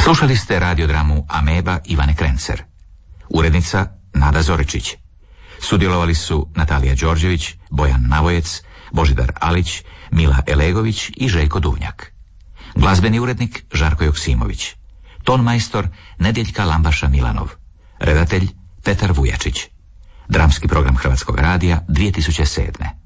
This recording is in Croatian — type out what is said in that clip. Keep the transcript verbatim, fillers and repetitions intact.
Slušali ste radiodramu Ameba Ivane Krencer. Urednica Nada Zoričić. Sudjelovali su Natalija Đorđević, Bojan Navojec, Božidar Alić, Mila Elegović i Željko Duvnjak. Glazbeni urednik Žarko Joksimović. Ton majstor Nedjeljka Lambaša Milanov. Redatelj Petar Vujačić. Dramski program Hrvatskog radija dvije tisuće sedme.